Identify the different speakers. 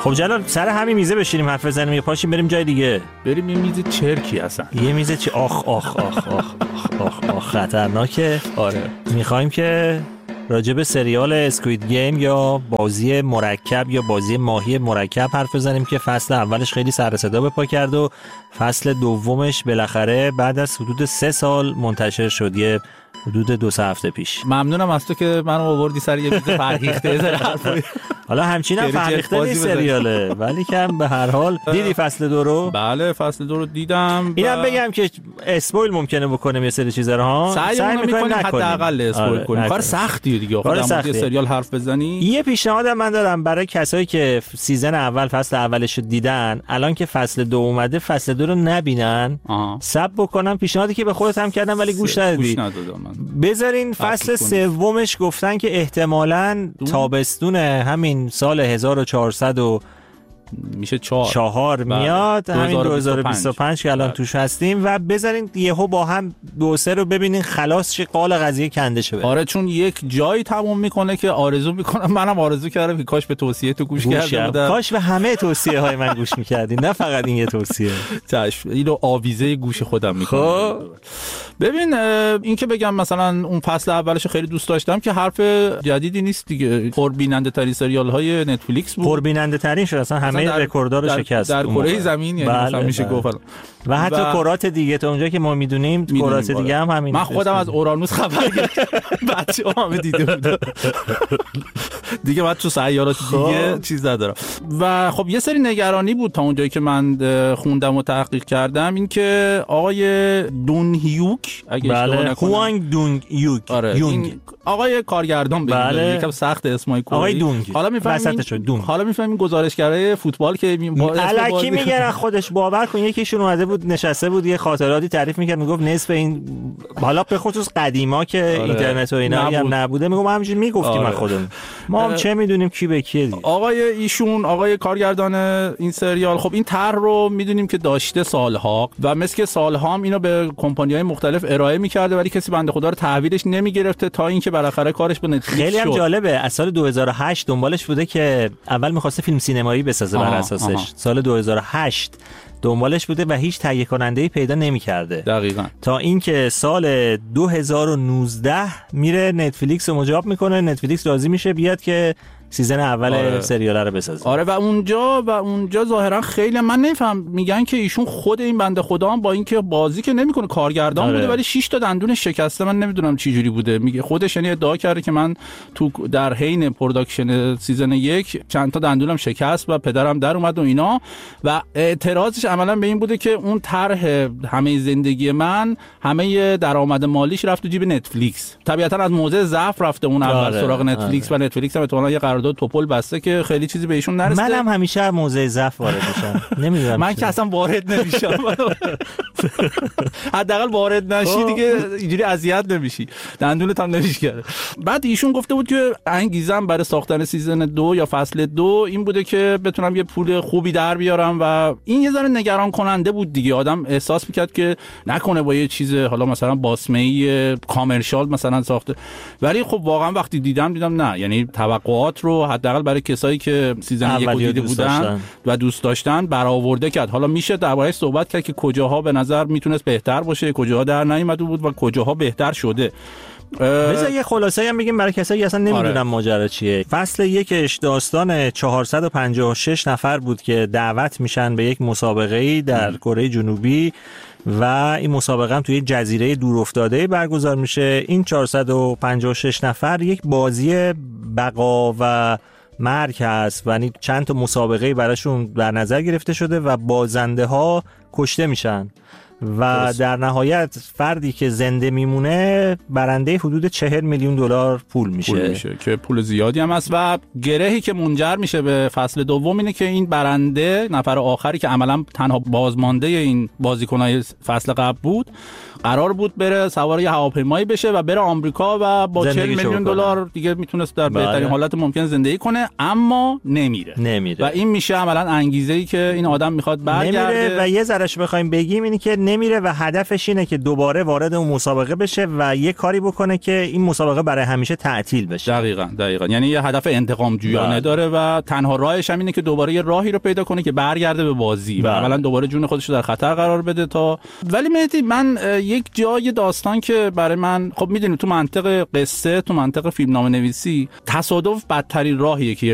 Speaker 1: خب جلال سر همین میزه بشینیم حرف بزنیم یا پاشیم بریم جای دیگه؟
Speaker 2: بریم یه میز چرکی هستن.
Speaker 1: یه میز چی؟ آخ آخ آخ آخ آخ آخ خطرناکه.
Speaker 2: آره
Speaker 1: میخوایم که راجب سریال اسکوید گیم یا بازی مرکب یا بازی ماهی مرکب حرف بزنیم که فصل اولش خیلی سر صدا به پا کرد و فصل دومش بالاخره بعد از حدود 3 سال منتشر شد، یه حدود 2-3 هفته پیش.
Speaker 2: ممنونم از تو که منو آوردی سر یه میز فرهیخته زر حرفی.
Speaker 1: حالا همچین هم فرهیخته نیست سریاله، ولی کم به هر حال دیدی فصل 2 رو؟
Speaker 2: بله فصل 2 رو دیدم.
Speaker 1: اینم بگم که اسپویل ممکنه بکنیم یه سری چیزا رو ها.
Speaker 2: سعی می‌کنیم حداقل اسپویل کنیم. کار سختیه دیگه آخه در مورد سریال حرف بزنی.
Speaker 1: یه پیشنهادم من دارم برای کسایی که سیزن اول فصل اولش رو دیدن، الان که فصل 2 اومده فصل 2 رو نبینن، ساب بکنم پیشنهادی که به خودت هم کردم ولی گوش ندادی. بذارین فصل سومش گفتن که احتمالاً تابستون همین سال 1400
Speaker 2: میشه 4
Speaker 1: میاد، همین 2025 که الان توش هستیم، و بذارین یهو با هم 2-3 رو ببینین خلاص شه، قال قضیه کنده شه.
Speaker 2: آره چون یک جایی تموم میکنه که آرزو میکنم، منم آرزو کردم که کاش به توصیه تو گوش کرده بودم،
Speaker 1: کاش به همه توصیه های من گوش میکردین نه فقط این یه توصیه.
Speaker 2: چشم اینو آویزه گوش خودم میکنم. ببین این که بگم مثلا اون فصل اولش خیلی دوست داشتم که حرف جدیدی نیست دیگه، پربیننده ترین سریال های نتفلیکس بود،
Speaker 1: پربیننده ترین شد اصلا، همه رکوردها رو شکست
Speaker 2: در کره زمین، یعنی مثلا میشه گفت
Speaker 1: و حتی کرات دیگه تا اونجا که ما میدونیم کرات دیگه هم همین.
Speaker 2: من خودم از اورانوس خبر گرفتم، بچه‌ها هم دیده بودن دیگه، بعد تو سیارات دیگه چیز ندارم. و خب یه سری نگرانی بود تا اونجایی که من خوندم و تحقیق کردم، این که آقای دون هیوک اگه اشتباه نکنم،
Speaker 1: هوانگ دون هیوک،
Speaker 2: این آقای کارگردان بگیم یکم سخت اسمای کره،
Speaker 1: آقای دونگ،
Speaker 2: حالا میفهمیم گزارشگرای فوتبال که
Speaker 1: الکی میگن خودش، باور کن یکیشون اومده بود نشسته بود یه خاطراتی تعریف میکرد، میگفت نصف این حالا به خصوص قدیما که اینترنت و اینا هم نبوده، میگم همینجوری میگفتیم خودمون، ما هم چه میدونیم کی به کیه دیگه.
Speaker 2: آقای کارگردان این سریال خب این طرح رو میدونیم که داشته سالها و مثل که سالها هم اینو به کمپانی‌های مختلف ارائه میکرده، ولی کسی بنده خدا رو تحویلش نمیگرفته تا اینکه بالاخره کارش به نتفلیکس شد.
Speaker 1: خیلی هم جالبه، از سال 2008 دنبالش بوده که اول می‌خواسته فیلم سینمایی بسازه بر اساسش، سال 2008 دنبالش بوده و هیچ تهیه کننده‌ای پیدا نمی‌کرده.
Speaker 2: دقیقاً.
Speaker 1: تا اینکه سال 2019 میره نتفلیکس رو مجاب میکنه، نتفلیکس راضی میشه بیاد که سیزن اول سریال رو بسازه.
Speaker 2: آره و اونجا ظاهرا خیلی من نمیفهم، میگن که ایشون خود این بنده خدا هم با اینکه بازی که نمیکنه کارگردان بوده ولی 6 تا دندونش شکسته، من نمیدونم چه جوری بوده، میگه خودش یعنی ادعا کرده که من تو در حین پروداکشن سیزن 1 چند تا دندونم شکست و پدرم در اومد و اینا، و اعتراضش عملا به این بوده که اون طرح همه زندگی من همه درآمد مالیش رفت تو جیب نتفلیکس، طبیعتا از موضع ضعف رفته اون اول سراغ نتفلیکس و نتفلیکس هم احتمالاً یه قرارداد توپل بسته که خیلی چیزی به ایشون نرسیده.
Speaker 1: منم همیشه از موضع ضعف وارد میشم، نمیدونم
Speaker 2: من که اصلا وارد نمیشم حداقل وارد نشی دیگه اینجوری اذیت نمیشی، دندونت هم نمیشکنه. بعد ایشون گفته بود که انگیزم برای ساختن سیزن 2 یا فصل 2 این بوده که بتونم یه پول خوبی در بیارم، و این یه ذره نگران کننده بود دیگه، آدم احساس میکرد که نکنه با یه چیز حالا مثلا باسمه‌ای کامرشال مثلا ساخته، ولی خب واقعا وقتی دیدم نه، یعنی توقعات رو حداقل برای کسایی که سیزن 1 رو دیده بودن و دوست داشتن برآورده کرد. حالا میشه درباره‌اش صحبت کرد که کجاها به نظر میتونست بهتر باشه، کجاها در نیامده بود و کجاها بهتر شده.
Speaker 1: بذار یه خلاصه هم بگیم برای کسایی که اصلا نمیدونن ماجرا چیه. فصل 1 داستان 456 نفر بود که دعوت میشن به یک مسابقه‌ای در کره جنوبی و این مسابقه هم توی جزیره دورافتاده برگزار میشه. این 456 نفر یک بازی بقا و مرگ هست و چند تا مسابقه براشون در نظر گرفته شده و بازنده ها کشته میشن و در نهایت فردی که زنده میمونه برنده حدود 40 میلیون دلار پول میشه
Speaker 2: که پول زیادی هم هست. و گرهی که منجر میشه به فصل دوم اینه که این برنده نفر آخری که عملا تنها بازمانده این بازیکنای فصل قبل بود قرار بود بره سوار یه هواپیمایی بشه و بره آمریکا و با 40 میلیون دلار دیگه میتونست در بهترین حالت ممکن زندگی کنه، اما نمیره و این میشه عملا انگیزه‌ای که این آدم میخواد برگرده.
Speaker 1: و یه ذرهش بخوایم بگیم اینی که نمیره و هدفش اینه که دوباره وارد اون مسابقه بشه و یه کاری بکنه که این مسابقه برای همیشه تعطیل بشه.
Speaker 2: دقیقاً یعنی یه هدف انتقام جویانه داره و تنها راهش هم اینه که دوباره یه راهی رو پیدا کنه که برگرده به بازی و اولا دوباره جون خودش رو در خطر قرار بده. تا ولی مهدی، من یک جای داستان که برای من، خب میدونی تو منطق قصه، تو منطق فیلمنامه نویسی، تصادف بدترین راهیه که